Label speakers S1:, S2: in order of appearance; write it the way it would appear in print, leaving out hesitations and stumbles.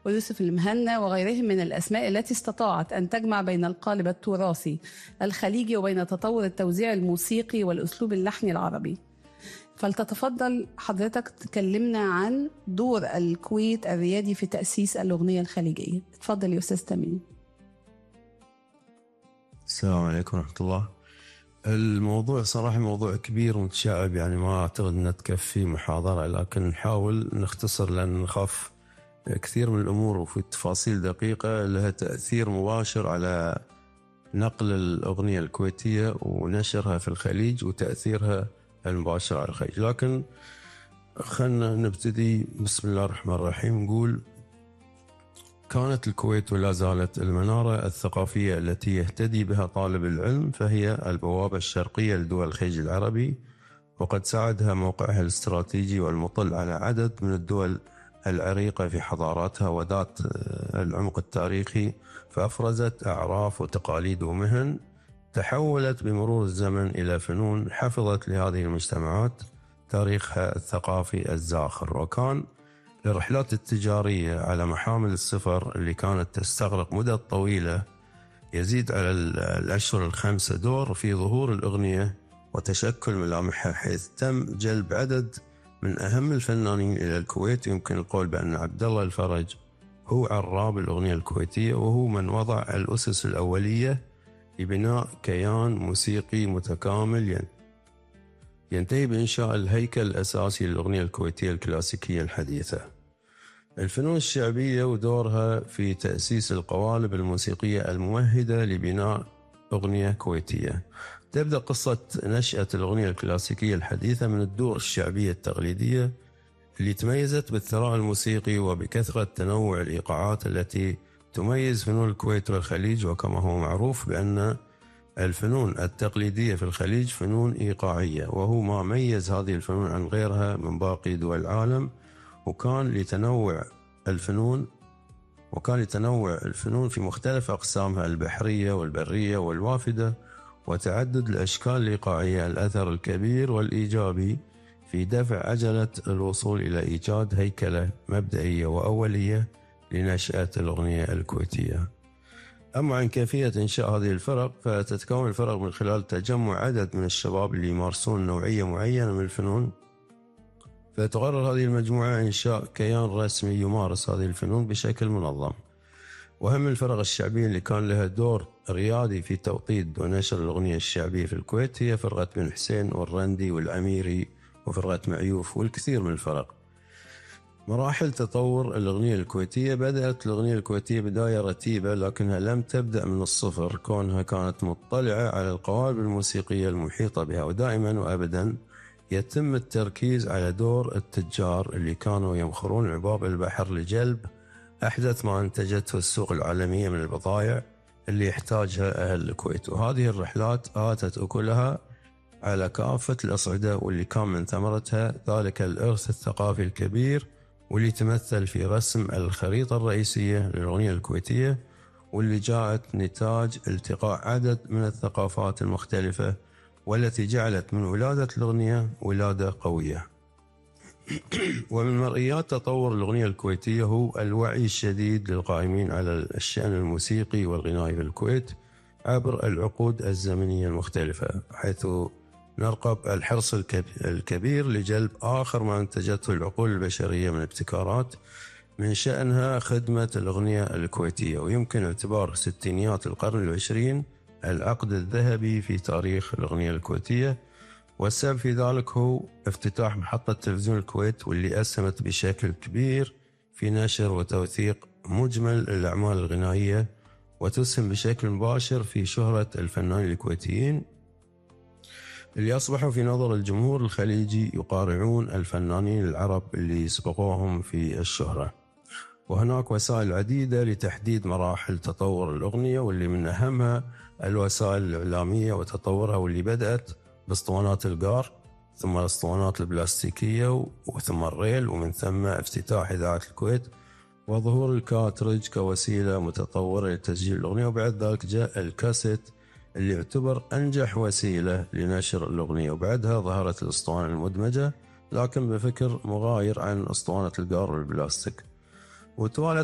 S1: ويوسف المهنا وغيرهم من الأسماء التي استطاعت أن تجمع بين القالب التراثي الخليجي وبين تطور التوزيع الموسيقي والأسلوب اللحني العربي. فلتتفضل حضرتك تكلمنا عن دور الكويت الريادي في تأسيس الأغنية الخليجية. اتفضل يا أستاذ تميم.
S2: السلام عليكم ورحمة الله. الموضوع صراحة موضوع كبير ومتشعب، يعني ما أعتقد أن تكفي محاضرة، لكن نحاول نختصر لأن نخاف كثير من الأمور وفي تفاصيل دقيقة لها تأثير مباشر على نقل الأغنية الكويتية ونشرها في الخليج وتأثيرها المباشر على الخليج. لكن خلنا نبتدي. بسم الله الرحمن الرحيم. نقول كانت الكويت ولا زالت المنارة الثقافية التي يهتدي بها طالب العلم، فهي البوابة الشرقية لدول الخليج العربي، وقد ساعدها موقعها الاستراتيجي والمطل على عدد من الدول العريقة في حضاراتها وذات العمق التاريخي، فأفرزت أعراف وتقاليد ومهن تحولت بمرور الزمن إلى فنون حفظت لهذه المجتمعات تاريخها الثقافي الزاخر. وكان للرحلات التجارية على محامل السفر اللي كانت تستغرق مدة طويلة يزيد على الأشهر الخمسة دور في ظهور الأغنية وتشكل ملامحها، حيث تم جلب عدد من أهم الفنانين إلى الكويت. يمكن القول بأن عبد الله الفرج هو عراب الأغنية الكويتية، وهو من وضع الأسس الأولية لبناء كيان موسيقي متكامل ينتهي بإنشاء الهيكل الأساسي للأغنية الكويتية الكلاسيكية الحديثة. الفنون الشعبية ودورها في تأسيس القوالب الموسيقية الممهدة لبناء أغنية كويتية. تبدأ قصة نشأة الأغنية الكلاسيكية الحديثة من الدور الشعبية التقليدية اللي تميزت بالثراء الموسيقي وبكثرة تنوع الإيقاعات التي تميز فنون الكويت والخليج. وكما هو معروف بأن الفنون التقليدية في الخليج فنون إيقاعية، وهو ما ميز هذه الفنون عن غيرها من باقي دول العالم. وكان لتنوع الفنون في مختلف أقسامها البحرية والبرية والوافدة وتعدد الأشكال الإيقاعية الأثر الكبير والإيجابي في دفع عجلة الوصول إلى إيجاد هيكلة مبدئية وأولية لنشأة الأغنية الكويتية. أما عن كيفية إنشاء هذه الفرق، فتتكون الفرق من خلال تجمع عدد من الشباب اللي يمارسون نوعية معينة من الفنون، فتقرر هذه المجموعة إنشاء كيان رسمي يمارس هذه الفنون بشكل منظم. وهم الفرق الشعبية اللي كان لها دور ريادي في توطيد ونشر الأغنية الشعبية في الكويت هي فرقة بن حسين والرندي والأميري وفرقة معيوف والكثير من الفرق. مراحل تطور الأغنية الكويتية. بدأت الأغنية الكويتية بداية رتيبة، لكنها لم تبدأ من الصفر، كونها كانت مطلعة على القوالب الموسيقية المحيطة بها. ودائما وأبدا يتم التركيز على دور التجار اللي كانوا يمخرون عباب البحر لجلب أحدث ما أنتجته السوق العالمية من البضائع اللي يحتاجها أهل الكويت. وهذه الرحلات آتت أكلها على كافة الأصعدة، واللي كان من ثمرتها ذلك الإرث الثقافي الكبير واللي تمثل في رسم الخريطة الرئيسية للأغنية الكويتية، واللي جاءت نتاج التقاء عدد من الثقافات المختلفة، والتي جعلت من ولادة الأغنية ولادة قوية. ومن مرئيات تطور الأغنية الكويتية هو الوعي الشديد للقائمين على الشأن الموسيقي والغنائي في الكويت عبر العقود الزمنية المختلفة، حيث نرقب الحرص الكبير لجلب آخر ما أنتجته العقول البشرية من ابتكارات من شأنها خدمة الأغنية الكويتية. ويمكن اعتبار ستينيات القرن العشرين العقد الذهبي في تاريخ الأغنية الكويتية، والسبب في ذلك هو افتتاح محطة تلفزيون الكويت، واللي أسهمت بشكل كبير في نشر وتوثيق مجمل الأعمال الغنائية وتسهم بشكل مباشر في شهرة الفنانين الكويتيين اللي أصبحوا في نظر الجمهور الخليجي يقارعون الفنانين العرب اللي سبقوهم في الشهرة. وهناك وسائل عديدة لتحديد مراحل تطور الأغنية، واللي من أهمها الوسائل الإعلامية وتطورها، واللي بدأت باسطوانات القار، ثم الاسطوانات البلاستيكية، وثم الريل، ومن ثم افتتاح إذاعة الكويت وظهور الكاترج كوسيلة متطورة لتسجيل الأغنية. وبعد ذلك جاء الكاسيت اللي يعتبر أنجح وسيلة لنشر الأغنية. وبعدها ظهرت الأسطوانة المدمجة، لكن بفكر مغاير عن أسطوانة القار والبلاستيك. وتوالت